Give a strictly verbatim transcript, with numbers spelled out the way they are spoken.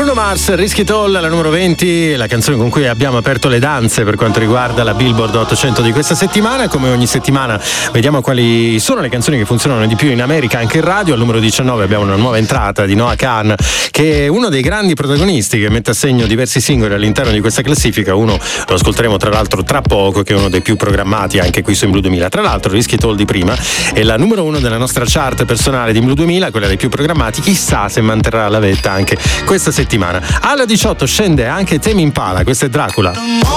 Bruno Mars, Risky Toll, la numero venti, la canzone con cui abbiamo aperto le danze per quanto riguarda la Billboard ottocento di questa settimana. Come ogni settimana vediamo quali sono le canzoni che funzionano di più in America, anche in radio. Al numero diciannove abbiamo una nuova entrata di Noah Kahan, che è uno dei grandi protagonisti che mette a segno diversi singoli all'interno di questa classifica. Uno lo ascolteremo tra l'altro tra poco, che è uno dei più programmati anche qui su In Blu duemila. Tra l'altro Risky Toll di prima è la numero uno della nostra chart personale di In Blu duemila, quella dei più programmati. Chissà se manterrà la vetta anche questa settimana. Alla diciotto scende anche Tame Impala, questo è Dracula.